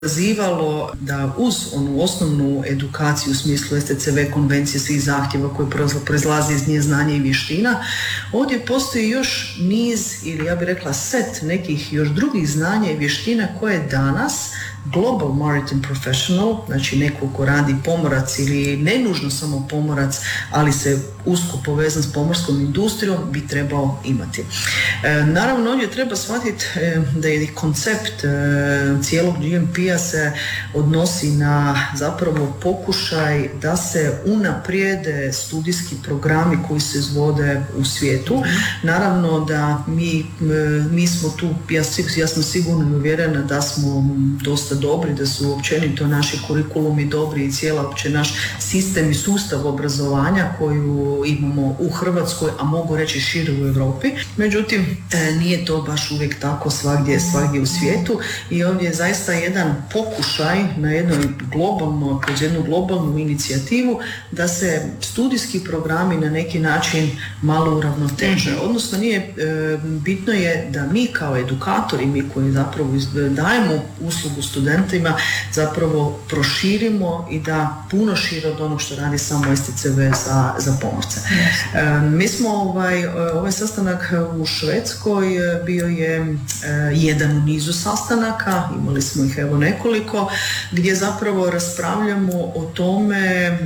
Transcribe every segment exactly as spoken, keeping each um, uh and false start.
zivalo da uz onu osnovnu edukaciju u smislu S T C V konvencije svih zahtjeva koje proizlaze iz nje znanja i vještina, ovdje postoji još niz, ili ja bih rekla set nekih još drugih znanja i vještina koje danas Global Maritime Professional, znači neko ko radi pomorac ili ne nužno samo pomorac, ali se usko povezan s pomorskom industrijom, bi trebao imati. E, naravno, ovdje treba shvatiti e, da je koncept e, cijelog G M P-a se odnosi na zapravo pokušaj da se unaprijede studijski programi koji se izvode u svijetu. Naravno da mi, e, mi smo tu, ja, ja sam sigurno i uvjerena da smo dosta dobri, da su općenito naši kurikulumi dobri i cijela opće naš sistem i sustav obrazovanja koju imamo u Hrvatskoj, a mogu reći šire u Europi. Međutim, nije to baš uvijek tako svagdje, svagdje u svijetu i ovdje je zaista jedan pokušaj na jednoj globalno, kroz jednu globalnu inicijativu da se studijski programi na neki način malo uravnoteže. Odnosno, nije, bitno je da mi kao edukatori, mi koji zapravo dajemo uslugu studentima, zapravo proširimo i da puno šire od onog što radi samo S T C V za, za pomorce. Yes. E, mi smo ovaj, ovaj sastanak u Švedskoj bio je e, jedan u nizu sastanaka, imali smo ih evo nekoliko, gdje zapravo raspravljamo o tome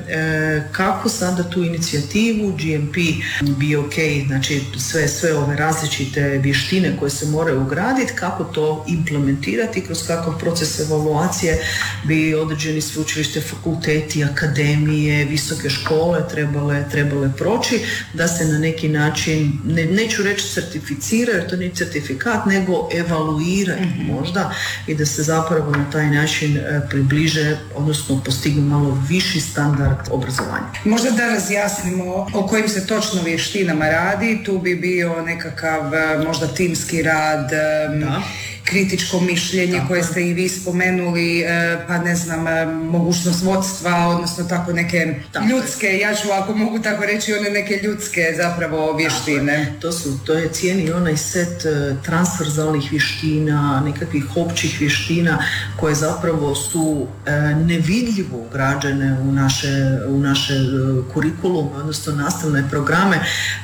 e, kako sada tu inicijativu G M P B O K, znači sve, sve ove različite vještine koje se moraju ugraditi, kako to implementirati, kroz kakav proces evaluacije bi određeni sveučilište, fakulteti, akademije, visoke škole trebale, trebale proći, da se na neki način, ne, neću reći certificira, jer to nije certifikat, nego evaluiraju mm-hmm. možda i da se zapravo na taj način približe, odnosno postignu malo viši standard obrazovanja. Možda da razjasnimo o kojim se točno vještinama radi, tu bi bio nekakav možda timski rad, da. kritičko mišljenje tako. Koje ste i vi spomenuli, pa ne znam, mogućnost vodstva, odnosno tako neke tako. ljudske, ja ću ako mogu tako reći, one neke ljudske zapravo vještine. To su, to je cijeli onaj set transverzalnih vještina, nekakvih općih vještina koje zapravo su nevidljivo ugrađene u naše, u naše kurikulume, odnosno nastavne programe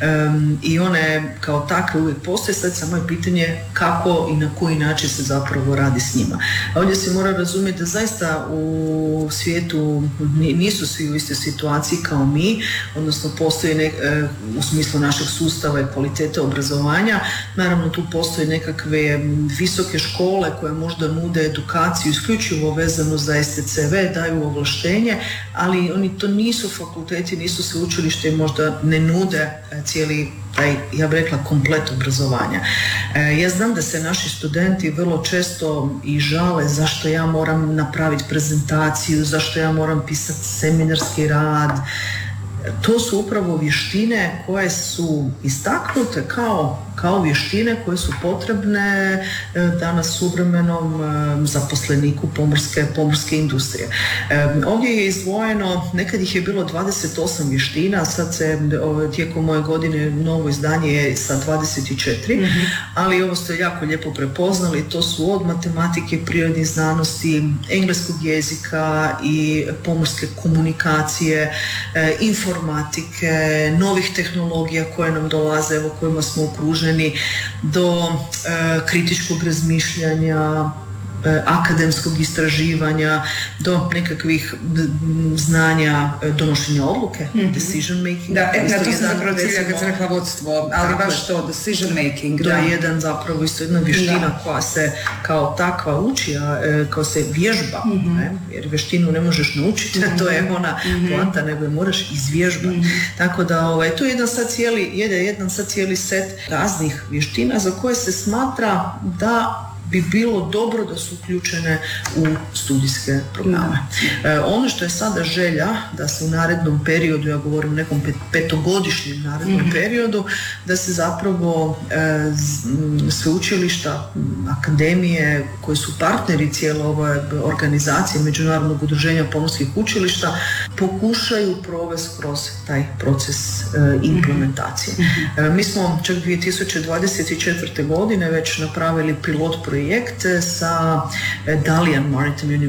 i one kao takve uvijek postoje. Sad samo je pitanje kako i na koji način način se zapravo radi s njima. Ovdje se mora razumjeti da zaista u svijetu nisu svi u istoj situaciji kao mi, odnosno postoji nek, u smislu našeg sustava i kvalitete obrazovanja. Naravno tu postoje nekakve visoke škole koje možda nude edukaciju isključivo vezanu za S T C V, daju ovlaštenje, ali oni to nisu fakulteti, nisu sveučilište i možda ne nude cijeli taj, ja bih rekla, komplet obrazovanja. E, ja znam da se naši studenti vrlo često i žale zašto ja moram napraviti prezentaciju, zašto ja moram pisati seminarski rad. To su upravo vještine koje su istaknute kao, kao vještine koje su potrebne danas suvremenom zaposleniku pomorske, pomorske industrije. Ovdje je izdvojeno, nekad ih je bilo dvadeset osam vještina, sad se tijekom moje godine novo izdanje je sa dvadeset četiri, mm-hmm. ali ovo ste jako lijepo prepoznali, to su od matematike, prirodnih znanosti, engleskog jezika i pomorske komunikacije, informacije, informatike, novih tehnologija koje nam dolaze, evo kojima smo okruženi, do e, kritičkog razmišljanja, akademskog istraživanja, do nekakvih znanja donošenja odluke, mm-hmm. decision making. Da, e, na to sam zapravo cilja kad sam rekla vodstvo, ali tako, baš to, decision making. To da. je jedan zapravo isto jedna vještina da. koja se kao takva uči, a kao se vježba, mm-hmm. ne? Jer vještinu ne možeš naučiti, mm-hmm. to je ona mm-hmm. poanta, nego je moraš izvježbati. Mm-hmm. Tako da, ovaj, tu je jedan sad cijeli, jedan, jedan sad cijeli set raznih vještina za koje se smatra da bi bilo dobro da su uključene u studijske programe. E, ono što je sada želja, da se u narednom periodu, ja govorim o nekom pet, petogodišnjem narednom mm-hmm. periodu, da se zapravo e, sveučilišta, akademije koji su partneri cijele ove organizacije Međunarodnog udruženja pomorskih učilišta pokušaju provesti kroz taj proces e, implementacije. Mm-hmm. E, mi smo čak dvije tisuće dvadeset četvrte godine već napravili pilot projekt projekt sa Dalian Maritime